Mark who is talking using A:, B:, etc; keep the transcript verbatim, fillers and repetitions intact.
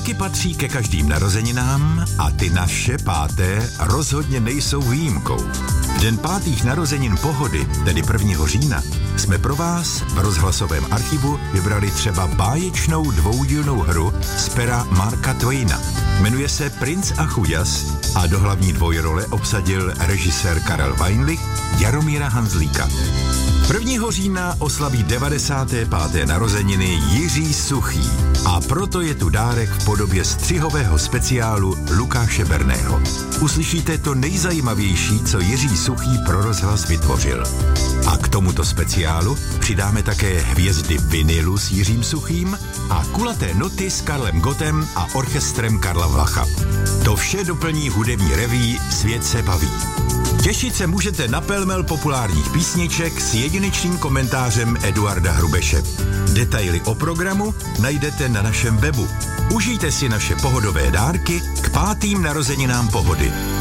A: Dárky patří ke každým narozeninám a ty naše páté rozhodně nejsou výjimkou. V den pátých narozenin Pohody, tedy prvního října, jsme pro vás v rozhlasovém archivu vybrali třeba báječnou dvoudílnou hru z pera Marka Twaina. Jmenuje se Princ a chuděs a do hlavní dvojrole obsadil režisér Karel Weinlich Jaromíra Hanzlíka. prvního října oslaví devadesáté páté narozeniny Jiří Suchý a proto je tu dárek v podobě střihového speciálu Lukáše Berného. Uslyšíte to nejzajímavější, co Jiří Suchý pro rozhlas vytvořil. A k tomuto speciálu přidáme také hvězdy vinilu s Jiřím Suchým a kulaté noty s Karlem Gottem a orchestrem Karla Vlacha. To vše doplní hudební reví Svět se baví. Těšit se můžete na pelmel populárních písniček s jedinečným komentářem Eduarda Hrubeše. Detaily o programu najdete na našem webu. Užijte si naše pohodové dárky k pátým narozeninám Pohody.